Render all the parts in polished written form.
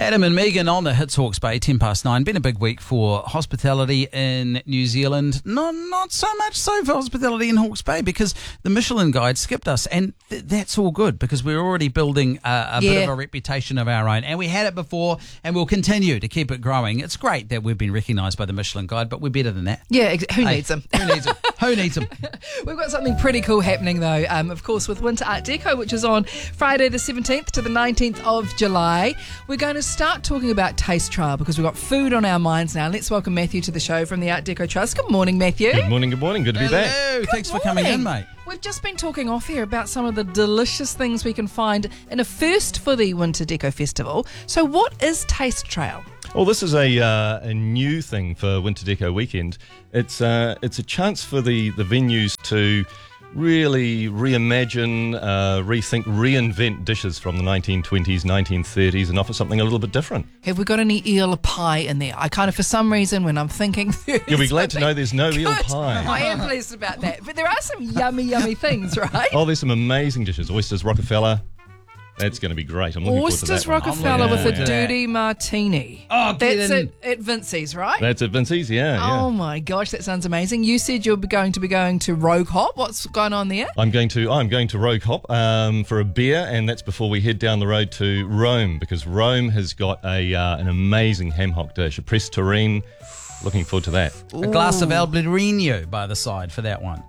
Adam and Megan on the Hits Hawke's Bay, 9:10. Been a big week for hospitality in New Zealand. Not so much so for hospitality in Hawke's Bay because the Michelin Guide skipped us, and that's all good because we're already building a bit of a reputation of our own, and we had it before, and we'll continue to keep it growing. It's great that we've been recognised by the Michelin Guide, but we're better than that. Yeah, who needs them? Who needs them? Who needs them? We've got something pretty cool happening though, of course, with Winter Art Deco, which is on Friday the 17th to the 19th of July. We're going to start talking about taste trial because we've got food on our minds now. Let's welcome Matthew to the show from the Art Deco Trust. Good morning, Matthew. Good morning. Good to be back. Hello. Thanks for coming in, mate. We've just been talking off here about some of the delicious things we can find in a first for the Winter Deco Festival. So what is Taste Trail? Well, this is a new thing for Winter Deco Weekend. It's a chance for the venues to really reimagine, rethink, reinvent dishes from the 1920s, 1930s and offer something a little bit different. Have we got any eel pie in there? I kind of, for some reason, when I'm thinking... You'll be glad to know there's no eel pie. I am pleased about that. But there are some yummy things, right? Oh, there's some amazing dishes. Oysters Rockefeller. That's going to be great. I'm looking forward to that. Oysters Rockefeller with a dirty martini. Oh, that's it at Vincey's, right? That's at Vincey's, yeah. Oh my gosh, that sounds amazing. You said you're going to be going to Rogue Hop. What's going on there? I'm going to Rogue Hop for a beer, and that's before we head down the road to Rome, because Rome has got an amazing ham hock dish, a pressed terrine. Looking forward to that. A glass of Albarino by the side for that one.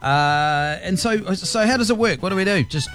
And so how does it work? What do we do? Just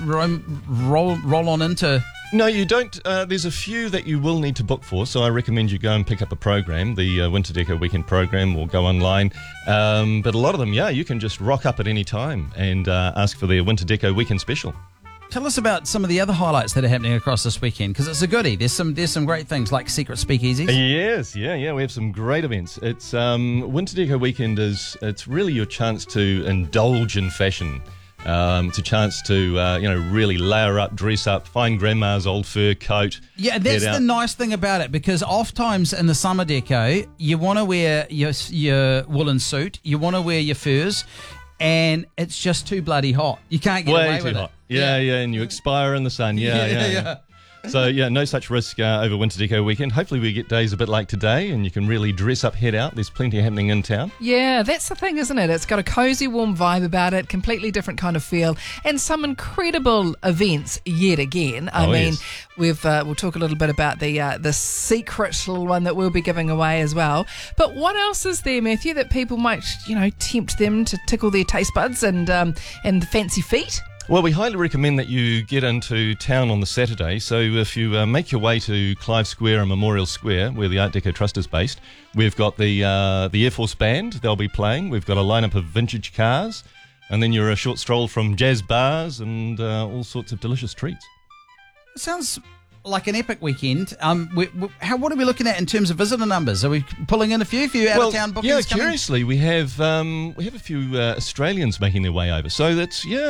roll on into... No, you don't. There's a few that you will need to book for, so I recommend you go and pick up a program, the Winter Deco Weekend program, or go online. But a lot of them, you can just rock up at any time and ask for their Winter Deco Weekend special. Tell us about some of the other highlights that are happening across this weekend, because it's a goodie. There's some great things like secret speakeasies. Yes, yeah. We have some great events. It's Winter Deco Weekend it's really your chance to indulge in fashion. It's a chance to really layer up, dress up, find grandma's old fur coat. Yeah, that's the nice thing about it, because oftentimes in the summer deco, you want to wear your woolen suit, you want to wear your furs, and it's just too bloody hot. You can't get away with it. Yeah, and you expire in the sun. Yeah. So, no such risk over Winter Deco Weekend. Hopefully we get days a bit like today and you can really dress up, head out. There's plenty happening in town. Yeah, that's the thing, isn't it? It's got a cosy, warm vibe about it, completely different kind of feel, and some incredible events yet again. I mean, yes. We'll talk a little bit about the secret little one that we'll be giving away as well. But what else is there, Matthew, that people might, tempt them to tickle their taste buds and the fancy feet? Well, we highly recommend that you get into town on the Saturday. So if you make your way to Clive Square and Memorial Square, where the Art Deco Trust is based, we've got the Air Force Band. They'll be playing. We've got a lineup of vintage cars. And then you're a short stroll from jazz bars and all sorts of delicious treats. It sounds like an epic weekend. What are we looking at in terms of visitor numbers? Are we pulling in a few out-of-town bookings? Yeah, curiously, we have a few Australians making their way over. So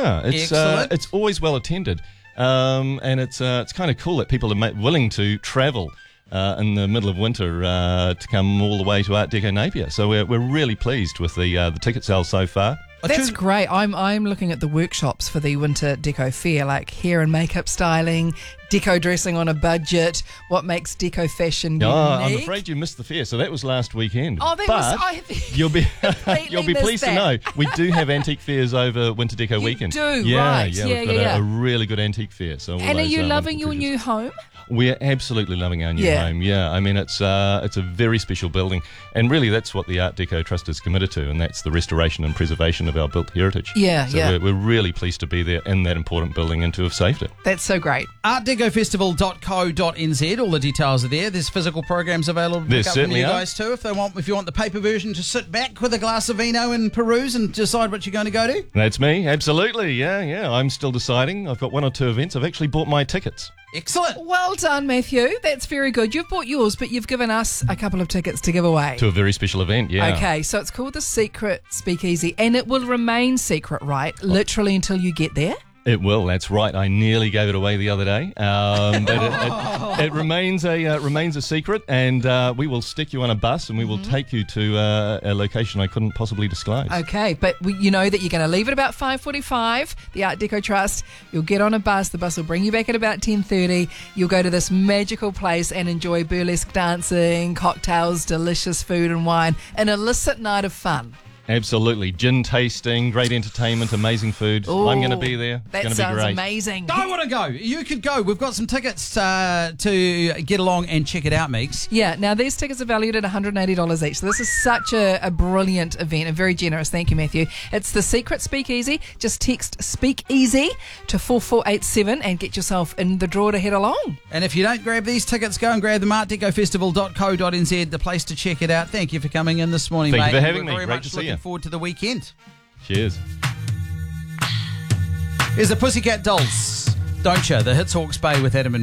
it's always well attended, and it's kind of cool that people are willing to travel in the middle of winter to come all the way to Art Deco Napier. So we're really pleased with the ticket sales so far. That's great. I'm looking at the workshops for the Winter Deco Fair, like hair and makeup styling, deco dressing on a budget, what makes deco fashion unique. I'm afraid you missed the fair, so that was last weekend. Oh, you'll be pleased to know we do have antique fairs over Winter Deco Weekend. Do, yeah, right. Yeah, we've got a really good antique fair. So and are you loving your new home? We're absolutely loving our new home. Yeah, I mean it's a very special building, and really that's what the Art Deco Trust is committed to, and that's the restoration and preservation of our built heritage. So we're really pleased to be there in that important building and to have saved it. That's so great. ArtDecoFestival.co.nz. All the details are there. There's physical programs available to pick up from you guys too if you want the paper version to sit back with a glass of vino and peruse and decide what you're going to go to. That's me, absolutely. Yeah. I'm still deciding. I've got one or two events. I've actually bought my tickets. Excellent. Well done, Matthew. That's very good. You've bought yours, but you've given us a couple of tickets to give away. To a very special event, yeah. Okay, so it's called the Secret Speakeasy, and it will remain secret, right? Literally until you get there? It will. That's right. I nearly gave it away the other day, but it remains a secret, and we will stick you on a bus, and we will take you to a location I couldn't possibly disclose. Okay, but you know that you're going to leave at about 5:45. The Art Deco Trust. You'll get on a bus. The bus will bring you back at about 10:30. You'll go to this magical place and enjoy burlesque dancing, cocktails, delicious food and wine, an illicit night of fun. Absolutely. Gin tasting, great entertainment, amazing food. Ooh, I'm going to be there. It's that going to be sounds great. amazing. I want to go. You could go. We've got some tickets to get along and check it out, Meeks. Yeah, now these tickets are valued at $180 each. So this is such a brilliant event and very generous. Thank you, Matthew. It's the Secret Speakeasy. Just text Speakeasy to 4487 and get yourself in the draw to head along. And if you don't grab these tickets, go and grab them, artdecofestival.co.nz, the place to check it out. Thank you for coming in this morning, mate. Thank you for having We're me. very Great much to see looking you. forward to the weekend. Cheers. Here's the Pussycat Dolls. Don't you? The Hits Hawke's Bay with Adam and